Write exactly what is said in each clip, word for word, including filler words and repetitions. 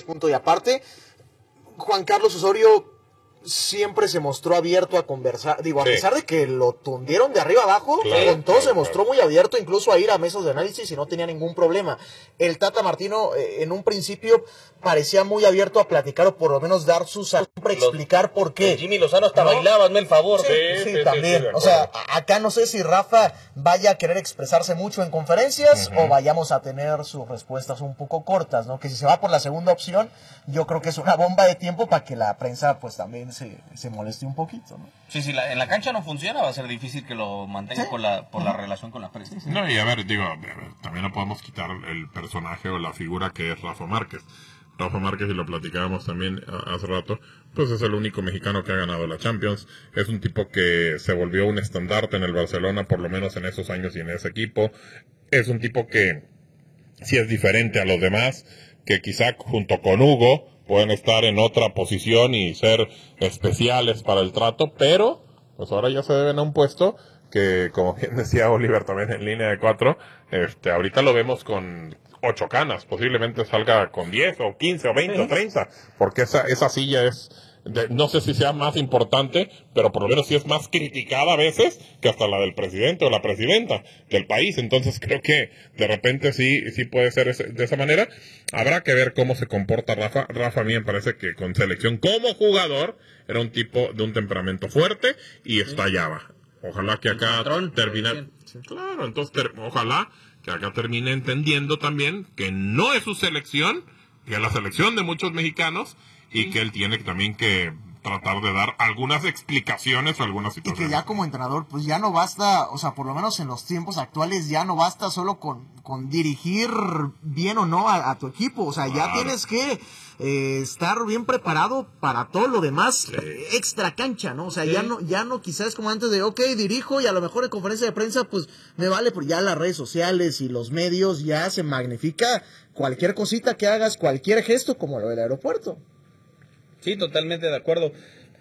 punto y aparte. Juan Carlos Osorio siempre se mostró abierto a conversar, digo, a sí. pesar de que lo tundieron de arriba abajo, claro, con todo claro, se mostró claro. muy abierto, incluso a ir a mesas de análisis y no tenía ningún problema. El Tata Martino, eh, en un principio, parecía muy abierto a platicar o por lo menos dar su siempre explicar por qué. Jimmy Lozano hasta ¿no? bailaba, hazme el favor. Sí, sí, sí, sí también. Sí, sí, o sea, acá no sé si Rafa vaya a querer expresarse mucho en conferencias uh-huh. o vayamos a tener sus respuestas un poco cortas, ¿no? Que si se va por la segunda opción, yo creo que es una bomba de tiempo para que la prensa pues también se, se moleste un poquito, ¿no? Sí, si la, en la cancha no funciona, va a ser difícil que lo mantenga ¿Sí? por, la, por uh-huh. la relación con la prensa. Sí, sí. No, y a ver, digo, a ver, también no podemos quitar el personaje o la figura que es Rafa Márquez. Rafa Márquez, y lo platicábamos también hace rato, pues es el único mexicano que ha ganado la Champions. Es un tipo que se volvió un estandarte en el Barcelona, por lo menos en esos años y en ese equipo. Es un tipo que sí es diferente a los demás, que quizá junto con Hugo pueden estar en otra posición y ser especiales para el trato, pero pues ahora ya se deben a un puesto que, como bien decía Oliver también en línea de cuatro, este, ahorita lo vemos con ocho canas, posiblemente salga con diez o quince o veinte sí. o treinta, porque esa, esa silla es, de, no sé si sea más importante, pero por lo menos sí es más criticada a veces que hasta la del presidente o la presidenta del país. Entonces creo que de repente sí, sí puede ser ese, de esa manera. Habrá que ver cómo se comporta Rafa. Rafa a mí me parece que con selección como jugador era un tipo de un temperamento fuerte y estallaba. Ojalá que acá termine. Claro, entonces ter, ojalá que acá termine entendiendo también que no es su selección, que es la selección de muchos mexicanos, y sí. que él tiene también que tratar de dar algunas explicaciones o algunas situaciones. Y que ya como entrenador, pues ya no basta, o sea, por lo menos en los tiempos actuales, ya no basta solo con, con dirigir bien o no a, a tu equipo, o sea, claro. ya tienes que eh, estar bien preparado para todo lo demás, sí. extra cancha, ¿no? O sea, sí. ya no ya no quizás como antes de, ok, dirijo y a lo mejor en conferencia de prensa, pues me vale, porque ya las redes sociales y los medios ya se magnifica cualquier cosita que hagas, cualquier gesto como lo del aeropuerto. Sí, totalmente de acuerdo.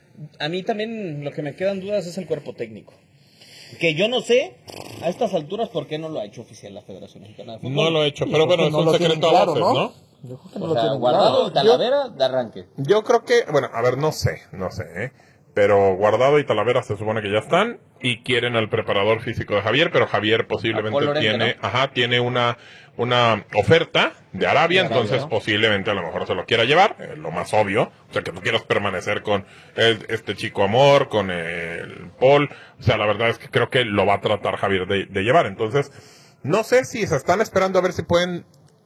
A mí también lo que me quedan dudas es el cuerpo técnico. Que yo no sé a estas alturas por qué no lo ha hecho oficial la Federación Mexicana de Fútbol. No lo ha hecho, pero bueno, es un secreto a voces, ¿no? ¿no? Yo creo que no o lo sea, Guardado, claro. Talavera, yo, de arranque. Yo creo que, bueno, a ver, no sé, no sé, ¿eh? Pero Guardado y Talavera se supone que ya están y quieren al preparador físico de Javier, pero Javier posiblemente tiene, ¿no? ajá, tiene una una oferta de Arabia, de Arabia entonces ¿no? posiblemente a lo mejor se lo quiera llevar, eh, lo más obvio, o sea, que tú quieras permanecer con el, este chico Amor, con el Paul, o sea, la verdad es que creo que lo va a tratar Javier de, de llevar, entonces, no sé si se están esperando a ver si pueden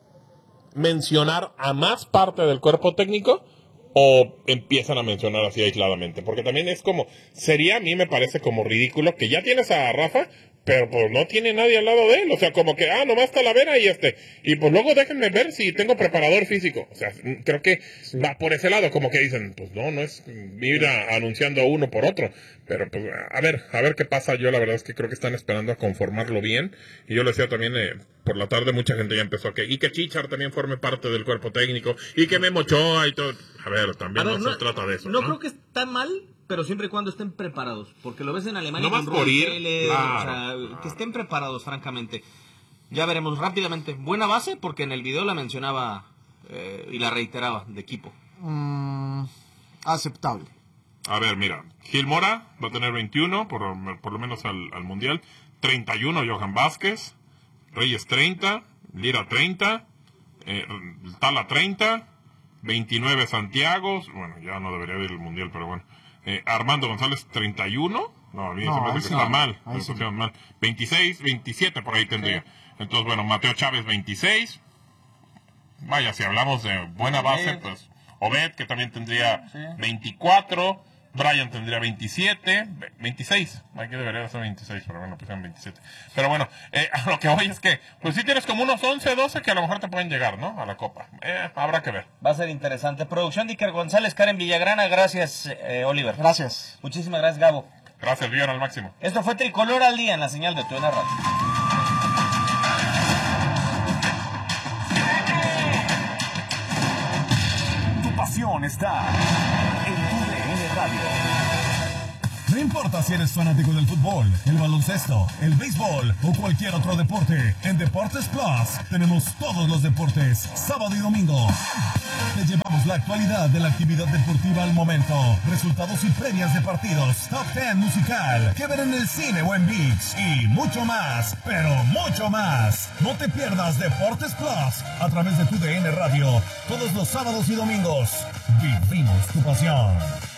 mencionar a más parte del cuerpo técnico, o empiezan a mencionar así aisladamente, porque también es como, sería a mí me parece como ridículo que ya tienes a Rafa, pero pues no tiene nadie al lado de él, o sea, como que, ah, nomás Talavera y este, y pues luego déjenme ver si tengo preparador físico, o sea, creo que sí. va por ese lado, como que dicen, pues no, no es ir a, anunciando a uno por otro, pero pues a ver, a ver qué pasa. Yo la verdad es que creo que están esperando a conformarlo bien, y yo lo decía también, eh, por la tarde mucha gente ya empezó a que, y que Chichar también forme parte del cuerpo técnico, y que Memo Ochoa y todo, a ver, también a ver, no, no se trata de eso, no, ¿no? creo que está mal, pero siempre y cuando estén preparados, porque lo ves en Alemania no con por ir, Teller, claro, o sea, claro. que estén preparados, francamente. Ya veremos rápidamente. Buena base, porque en el video la mencionaba eh, y la reiteraba, de equipo. Mm, aceptable. A ver, mira, Gil Mora va a tener veintiuno, por, por lo menos al, al Mundial, treinta y uno Johan Vázquez, Reyes treinta, Lira treinta, eh, Tala treinta, veintinueve Santiago, bueno, ya no debería ir al Mundial, pero bueno. Eh, Armando González treinta y uno, no, a mí no, se me hace que sí, está mal, me sí. mal, veintiséis, veintisiete por ahí tendría, sí. Entonces bueno, Mateo Chávez veintiséis, vaya, si hablamos de buena base, pues Obed, que también tendría sí. veinticuatro, Brian tendría veintisiete, veintiséis, aquí debería ser veintiséis, pero bueno, pues eran veintisiete. Pero bueno, eh, a lo que voy es que, pues sí tienes como unos once, doce que a lo mejor te pueden llegar, ¿no? A la Copa. Eh, habrá que ver. Va a ser interesante. Producción de Iker González, Karen Villagrana, gracias, eh, Oliver. Gracias. Muchísimas gracias, Gabo. Gracias, Villagrana, al máximo. Esto fue Tricolor al Día en la señal de Tuena Radio. Tu pasión está en tu D N Radio. No importa si eres fanático del fútbol, el baloncesto, el béisbol o cualquier otro deporte, en Deportes Plus tenemos todos los deportes, sábado y domingo. Te llevamos Traemos la actualidad de la actividad deportiva al momento, resultados y previas de partidos, top ten musical, que ver en el cine o en ViX y mucho más, pero mucho más. No te pierdas Deportes Plus a través de tu D N Radio, todos los sábados y domingos. Vivimos tu pasión.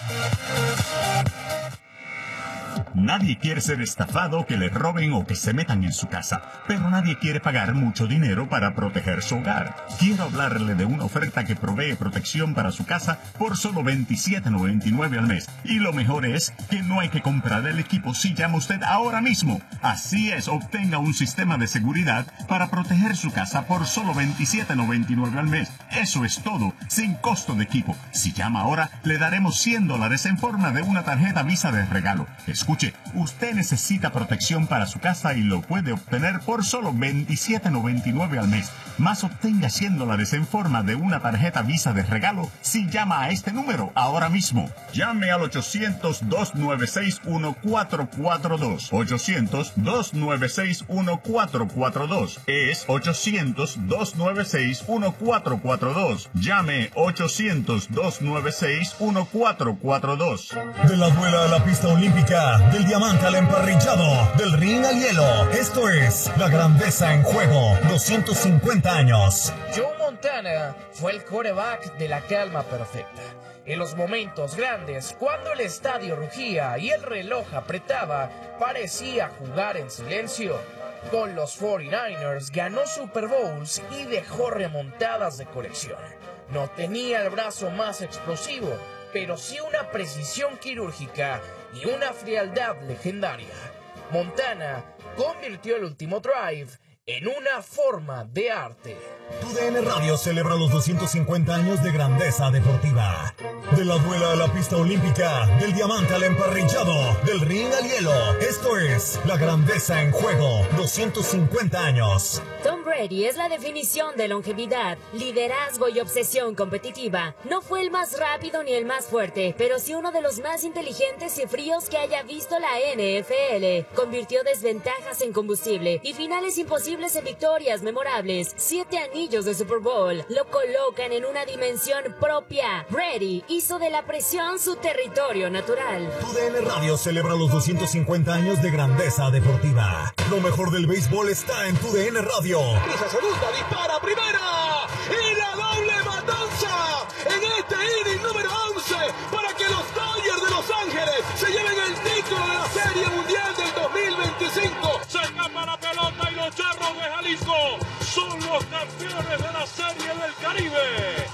Nadie quiere ser estafado, que le roben o que se metan en su casa, pero nadie quiere pagar mucho dinero para proteger su hogar. Quiero hablarle de una oferta que provee protección para su casa por solo veintisiete noventa y nueve al mes. Y lo mejor es que no hay que comprar el equipo si llama usted ahora mismo. Así es, obtenga un sistema de seguridad para proteger su casa por solo veintisiete noventa y nueve al mes. Eso es todo, sin costo de equipo. Si llama ahora, le daremos cien dólares en forma de una tarjeta Visa de regalo. Escuche, usted necesita protección para su casa y lo puede obtener por solo veintisiete noventa y nueve al mes. Más obtenga cien dólares en forma de una tarjeta Visa de regalo si llama a este número ahora mismo. Llame al ochocientos, dos nueve seis, uno cuatro cuatro dos. ochocientos, dos nueve seis, uno cuatro cuatro dos. Es ochocientos, dos nueve seis, uno cuatro cuatro dos. Llame ochocientos, dos nueve seis, uno cuatro cuatro dos. De la duela a la pista olímpica, del diamante al emparrillado, del ring al hielo. Esto es la grandeza en juego. doscientos cincuenta años. Joe Montana fue el quarterback de la calma perfecta. En los momentos grandes, cuando el estadio rugía y el reloj apretaba, parecía jugar en silencio. Con los cuarenta y nueve ers ganó Super Bowls y dejó remontadas de colección. No tenía el brazo más explosivo, pero sí una precisión quirúrgica y una frialdad legendaria. Montana convirtió el último drive en una forma de arte. Tu D N Radio celebra los doscientos cincuenta años de grandeza deportiva. De la duela a la pista olímpica, del diamante al emparrillado, del ring al hielo. Esto es la grandeza en juego. doscientos cincuenta años. Tom Brady es la definición de longevidad, liderazgo y obsesión competitiva. No fue el más rápido ni el más fuerte, pero sí uno de los más inteligentes y fríos que haya visto la N F L. Convirtió desventajas en combustible y finales imposibles en victorias memorables. Siete anillos de Super Bowl lo colocan en una dimensión propia. Brady hizo de la presión su territorio natural. Tu D N Radio celebra los doscientos cincuenta años de grandeza deportiva. Lo mejor del béisbol está en Tu D N Radio. Esa segunda, dispara primera y la doble matanza en este inning número once para que los Dodgers de Los Ángeles se lleven el título de la Serie Mundial del dos mil veinticinco. Se escapa la pelota y los Charros de Jalisco son los campeones de la Serie del Caribe.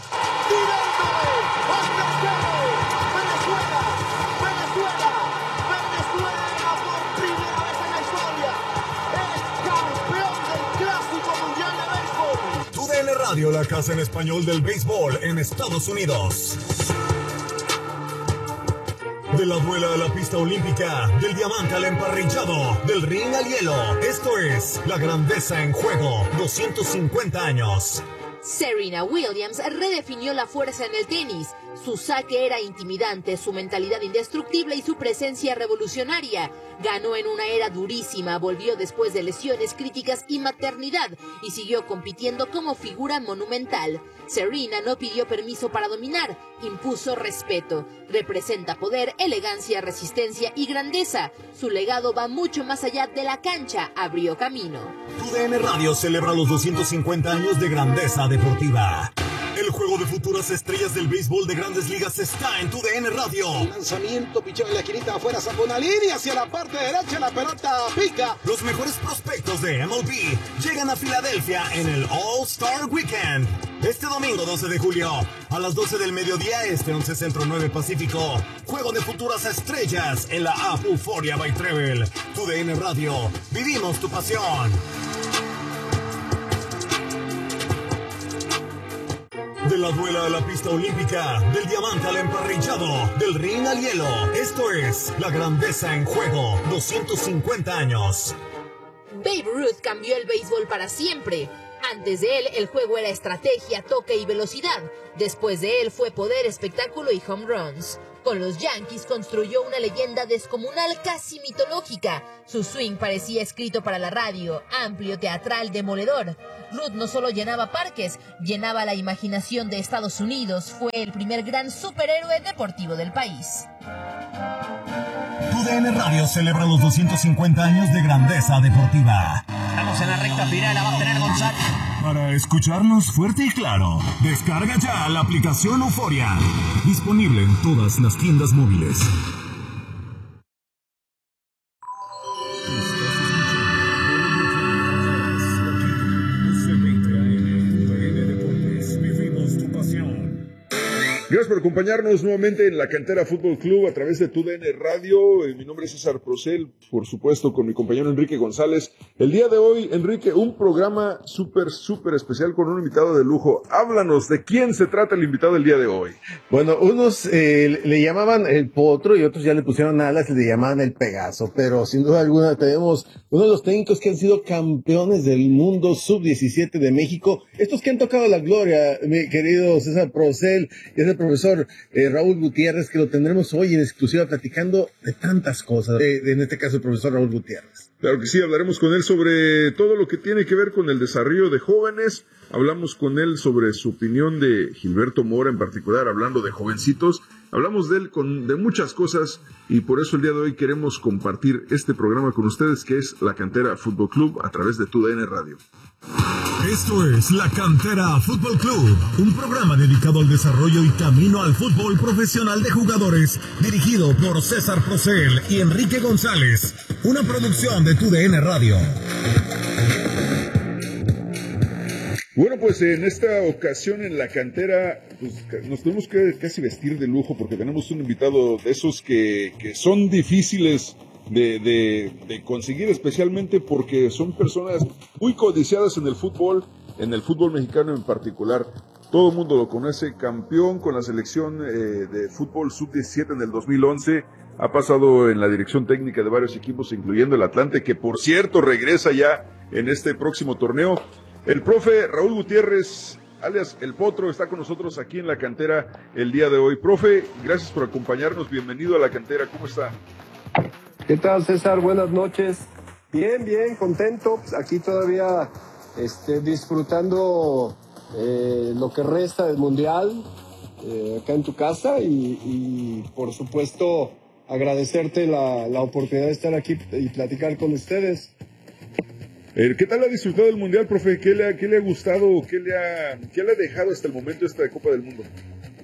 Tirándole, Oscar Venezuela, Venezuela, Venezuela por primera vez en la historia es campeón del Clásico Mundial de Béisbol. Tu D N Radio, la casa en español del béisbol en Estados Unidos. De la duela a la pista olímpica, del diamante al emparrillado, del ring al hielo. Esto es la grandeza en juego. doscientos cincuenta años. Serena Williams redefinió la fuerza en el tenis. Su saque era intimidante, su mentalidad indestructible y su presencia revolucionaria. Ganó en una era durísima, volvió después de lesiones críticas y maternidad y siguió compitiendo como figura monumental. Serena no pidió permiso para dominar, impuso respeto. Representa poder, elegancia, resistencia y grandeza. Su legado va mucho más allá de la cancha, abrió camino. Tu D N Radio celebra los doscientos cincuenta años de grandeza deportiva. El juego de futuras estrellas del béisbol de Grandes Ligas está en Tu D N Radio. Lanzamiento, pichón en la esquinita afuera, saca una línea hacia la parte derecha, la pelota pica. Los mejores prospectos de M L B llegan a Filadelfia en el All-Star Weekend. Este domingo doce de julio, a las doce del mediodía este, once Centro, nueve Pacífico. Juego de futuras estrellas en la app Euphoria by Travel. Tu D N Radio, vivimos tu pasión. De la duela a la pista olímpica, del diamante al emparrillado, del ring al hielo. Esto es la grandeza en juego. doscientos cincuenta años. Babe Ruth cambió el béisbol para siempre. Antes de él, el juego era estrategia, toque y velocidad. Después de él fue poder, espectáculo y home runs. Con los Yankees construyó una leyenda descomunal, casi mitológica. Su swing parecía escrito para la radio, amplio, teatral, demoledor. Ruth no solo llenaba parques, llenaba la imaginación de Estados Unidos. Fue el primer gran superhéroe deportivo del país. Tu D N Radio celebra los doscientos cincuenta años de grandeza deportiva. Estamos en la recta final, la va a tener González. Para escucharnos fuerte y claro, descarga ya la aplicación Euforia. Disponible en todas las tiendas móviles. Gracias por acompañarnos nuevamente en la Cantera Fútbol Club a través de Tu D N Radio. Mi nombre es César Procel, por supuesto con mi compañero Enrique González. El día de hoy, Enrique, un programa súper, súper especial con un invitado de lujo. Háblanos, ¿de quién se trata el invitado del día de hoy? Bueno, unos eh, le llamaban el Potro y otros ya le pusieron alas y le llamaban el Pegaso, pero sin duda alguna tenemos uno de los técnicos que han sido campeones del mundo sub diecisiete de México, estos que han tocado la gloria, mi querido César Procel, y es el profesor eh, Raúl Gutiérrez, que lo tendremos hoy en exclusiva platicando de tantas cosas, de, de, en este caso el profesor Raúl Gutiérrez. Claro que sí, hablaremos con él sobre todo lo que tiene que ver con el desarrollo de jóvenes. Hablamos con él sobre su opinión de Gilberto Mora en particular, hablando de jovencitos. Hablamos de él con de muchas cosas y por eso el día de hoy queremos compartir este programa con ustedes, que es La Cantera Fútbol Club a través de Tu D N Radio. Esto es La Cantera Fútbol Club, un programa dedicado al desarrollo y camino al fútbol profesional de jugadores, dirigido por César Procel y Enrique González, una producción de Tu D N Radio. Bueno, pues en esta ocasión en La Cantera pues, nos tenemos que casi vestir de lujo porque tenemos un invitado de esos que, que son difíciles de, de, de conseguir, especialmente porque son personas muy codiciadas en el fútbol, en el fútbol mexicano en particular. Todo el mundo lo conoce, campeón con la selección eh, de fútbol sub diecisiete en el dos mil once, ha pasado en la dirección técnica de varios equipos, incluyendo el Atlante, que por cierto regresa ya en este próximo torneo. El profe Raúl Gutiérrez, alias El Potro, está con nosotros aquí en La Cantera el día de hoy. Profe, gracias por acompañarnos, bienvenido a La Cantera, ¿cómo está? ¿Qué tal, César? Buenas noches. Bien, bien, contento. Pues aquí todavía este, disfrutando eh, lo que resta del Mundial, eh, acá en tu casa y, y por supuesto agradecerte la, la oportunidad de estar aquí y platicar con ustedes. Eh, ¿Qué tal ha disfrutado del Mundial, profe? ¿Qué le ha, qué le ha gustado? ¿Qué le ha, qué le ha dejado hasta el momento esta Copa del Mundo?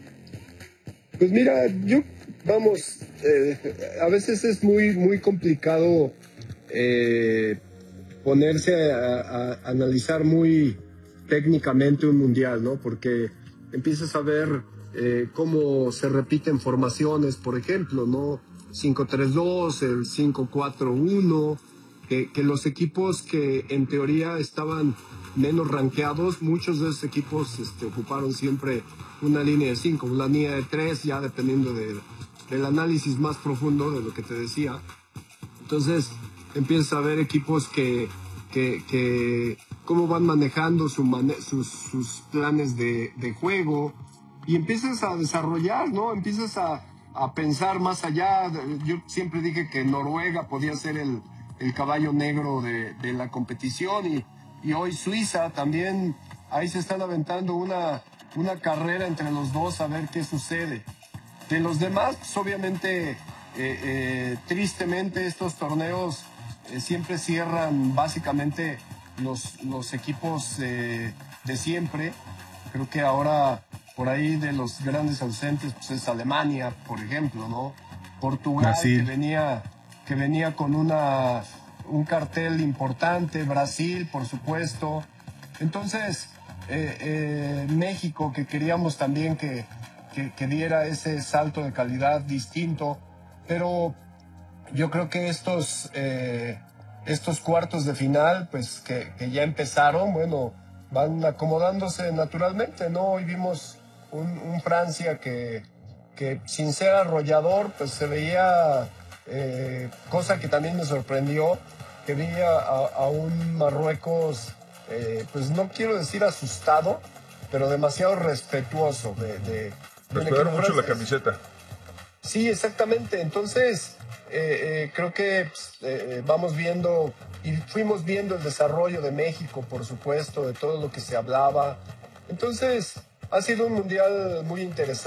Pues mira, yo, vamos, eh, a veces es muy, muy complicado eh, ponerse a, a, a analizar muy técnicamente un Mundial, ¿no? Porque empiezas a ver eh, cómo se repiten formaciones, por ejemplo, ¿no? cinco tres dos, el cinco cuatro uno... Que, que los equipos que en teoría estaban menos rankeados, muchos de esos equipos este, ocuparon siempre una línea de cinco, una línea de tres, ya dependiendo de, del análisis más profundo de lo que te decía. Entonces empiezas a ver equipos que, que, que cómo van manejando su mane sus, sus planes de, de juego y empiezas a desarrollar, ¿no? Empiezas a, a pensar más allá. Yo siempre dije que Noruega podía ser el el caballo negro de, de la competición y, y hoy Suiza también, ahí se están aventando una, una carrera entre los dos a ver qué sucede. De los demás, pues obviamente, eh, eh, tristemente estos torneos eh, siempre cierran básicamente los, los equipos eh, de siempre. Creo que ahora por ahí de los grandes ausentes pues es Alemania, por ejemplo, ¿no? Portugal, Brasil, que venía... que venía con una, un cartel importante, Brasil, por supuesto. Entonces, eh, eh, México, que queríamos también que, que, que diera ese salto de calidad distinto, pero yo creo que estos, eh, estos cuartos de final, pues que, que ya empezaron, bueno, van acomodándose naturalmente, ¿no? Hoy vimos un, un Francia que, que sin ser arrollador, pues se veía... Eh, cosa que también me sorprendió, que vi a, a un Marruecos eh, pues no quiero decir asustado, pero demasiado respetuoso de... de, de Respetar mucho la camiseta. Sí, exactamente. Entonces, eh, eh, creo que pues, eh, vamos viendo y fuimos viendo el desarrollo de México, por supuesto, de todo lo que se hablaba. Entonces, ha sido un mundial muy interesante.